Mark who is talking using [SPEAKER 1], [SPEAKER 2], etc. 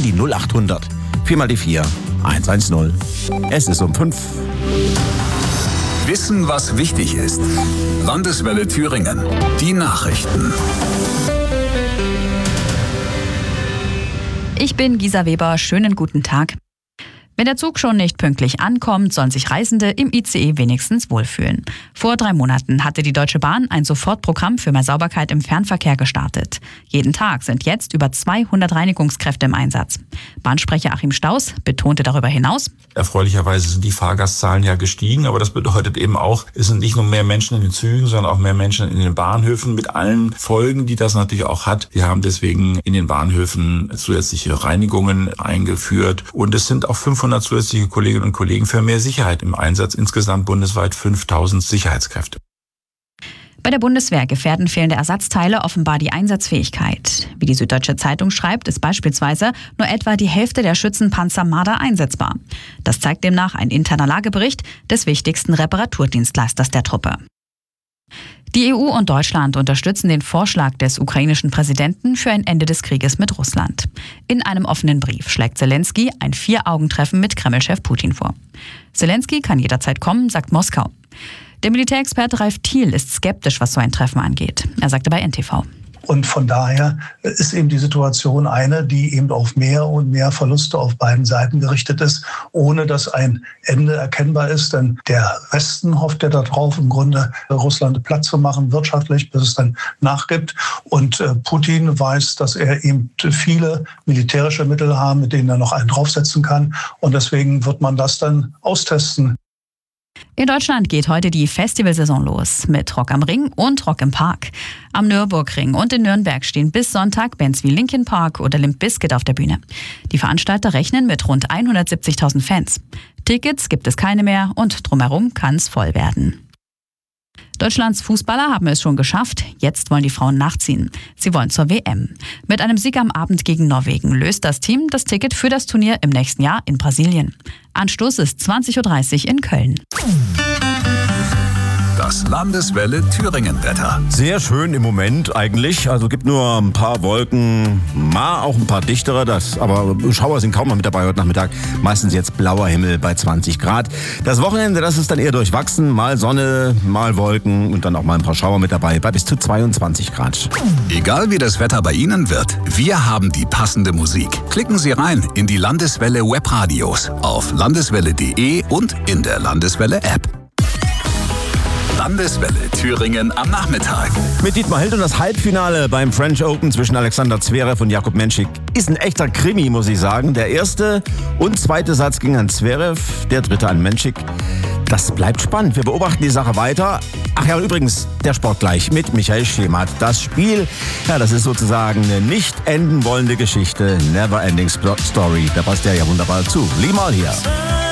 [SPEAKER 1] die 0800 4 mal die 4 110. Es ist um 5.
[SPEAKER 2] Wissen, was wichtig ist. Landeswelle Thüringen. Die Nachrichten.
[SPEAKER 3] Ich bin Gisa Weber. Schönen guten Tag. Wenn der Zug schon nicht pünktlich ankommt, sollen sich Reisende im ICE wenigstens wohlfühlen. Vor 3 Monaten hatte die Deutsche Bahn ein Sofortprogramm für mehr Sauberkeit im Fernverkehr gestartet. Jeden Tag sind jetzt über 200 Reinigungskräfte im Einsatz. Bahnsprecher Achim Staus betonte darüber hinaus:
[SPEAKER 4] Erfreulicherweise sind die Fahrgastzahlen ja gestiegen, aber das bedeutet eben auch, es sind nicht nur mehr Menschen in den Zügen, sondern auch mehr Menschen in den Bahnhöfen mit allen Folgen, die das natürlich auch hat. Wir haben deswegen in den Bahnhöfen zusätzliche Reinigungen eingeführt und es sind auch 500 zusätzliche Kolleginnen und Kollegen für mehr Sicherheit im Einsatz. Insgesamt bundesweit 5000 Sicherheitskräfte.
[SPEAKER 3] Bei der Bundeswehr gefährden fehlende Ersatzteile offenbar die Einsatzfähigkeit. Wie die Süddeutsche Zeitung schreibt, ist beispielsweise nur etwa die Hälfte der Schützenpanzer Marder einsetzbar. Das zeigt demnach ein interner Lagebericht des wichtigsten Reparaturdienstleisters der Truppe. Die EU und Deutschland unterstützen den Vorschlag des ukrainischen Präsidenten für ein Ende des Krieges mit Russland. In einem offenen Brief schlägt Zelensky ein 4-Augen-Treffen mit Kreml-Chef Putin vor. Zelensky kann jederzeit kommen, sagt Moskau. Der Militärexperte Ralf Thiel ist skeptisch, was so ein Treffen angeht. Er sagte bei NTV:
[SPEAKER 5] Und von daher ist eben die Situation eine, die eben auf mehr und mehr Verluste auf beiden Seiten gerichtet ist, ohne dass ein Ende erkennbar ist. Denn der Westen hofft ja darauf, im Grunde Russland platt zu machen, wirtschaftlich, bis es dann nachgibt. Und Putin weiß, dass er eben viele militärische Mittel hat, mit denen er noch einen draufsetzen kann. Und deswegen wird man das dann austesten.
[SPEAKER 3] In Deutschland geht heute die Festivalsaison los mit Rock am Ring und Rock im Park. Am Nürburgring und in Nürnberg stehen bis Sonntag Bands wie Linkin Park oder Limp Bizkit auf der Bühne. Die Veranstalter rechnen mit rund 170.000 Fans. Tickets gibt es keine mehr und drumherum kann es voll werden. Deutschlands Fußballer haben es schon geschafft. Jetzt wollen die Frauen nachziehen. Sie wollen zur WM. Mit einem Sieg am Abend gegen Norwegen löst das Team das Ticket für das Turnier im nächsten Jahr in Brasilien. Anstoß ist 20.30 Uhr in Köln.
[SPEAKER 2] Das Landeswelle Thüringen-Wetter.
[SPEAKER 1] Sehr schön im Moment eigentlich. Also gibt nur ein paar Wolken, mal auch ein paar dichtere. Aber Schauer sind kaum mal mit dabei heute Nachmittag. Meistens jetzt blauer Himmel bei 20 Grad. Das Wochenende, das ist dann eher durchwachsen. Mal Sonne, mal Wolken und dann auch mal ein paar Schauer mit dabei bei bis zu 22 Grad.
[SPEAKER 2] Egal wie das Wetter bei Ihnen wird, wir haben die passende Musik. Klicken Sie rein in die Landeswelle Webradios auf landeswelle.de und in der Landeswelle-App. Landeswelle Thüringen am Nachmittag.
[SPEAKER 1] Mit Dietmar Hild und das Halbfinale beim French Open zwischen Alexander Zverev und Jakub Menšík ist ein echter Krimi, muss ich sagen. Der erste und zweite Satz ging an Zverev, der dritte an Menšík. Das bleibt spannend. Wir beobachten die Sache weiter. Ach ja, und übrigens, der Sport gleich mit Michael Schemert. Das Spiel, ja, das ist sozusagen eine nicht enden wollende Geschichte. Never ending story. Da passt der ja wunderbar zu. Lies mal hier.